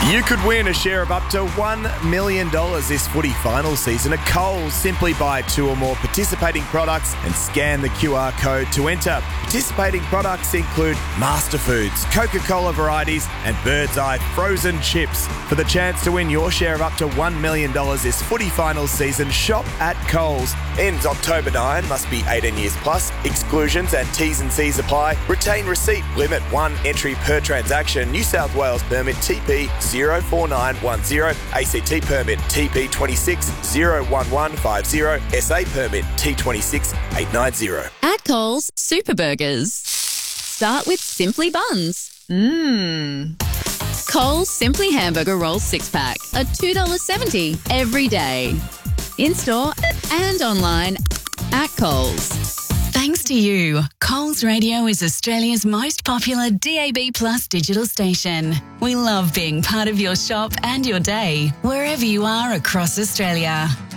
You could win a share of up to $1 million this footy final season at Coles. Simply buy 2 or more participating products and scan the QR code to enter. Participating products include Master Foods, Coca-Cola varieties and Bird's Eye frozen chips. For the chance to win your share of up to $1 million this footy final season, shop at Coles. Ends October 9, must be 18 years plus. Exclusions and T's and C's apply. Retain receipt, limit 1 entry per transaction. New South Wales permit TP 04910, ACT permit TP 26 01150, SA permit T26 890. At Coles, Super Burgers. Start with Simply Buns. Coles Simply Hamburger Rolls 6-pack are $2.70 every day. In-store and online at Coles. Thanks to you, Coles Radio is Australia's most popular DAB+ digital station. We love being part of your shop and your day, wherever you are across Australia.